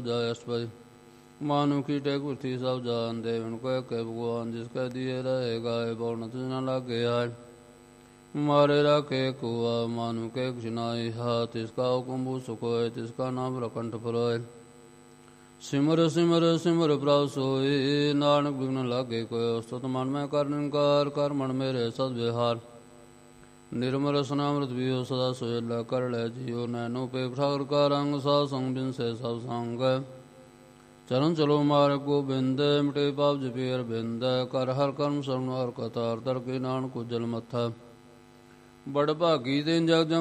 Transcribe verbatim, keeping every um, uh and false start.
ਜਯਸਪति मानु की टेक पृथ्वी सब जान देवन को के भगवान जिसका दिए रहे गाय बोल न लागे आय मारे राखे कुआ मानु के क्षिनाई हाथ इसका हुकुम सुखोय तिसका नाम रकंठ फरोय सिमर सिमर सिमर प्रभ सोई नानक विघ्न लागे कोय स्तुत मन में कर निकार कर मन मेरे सद विहार निर्मल स्नामृत वियो सदा सोयला कर ले जियो नैनो पे ठाकुर का रंग सा संग बिन से सब संग चरण चलो मार गोबिंद मिटे पाप जपीर बिंद कर हर कर्म शरण हर कतार दर के नान को जल मथा बड़ भागी तेन जग जंग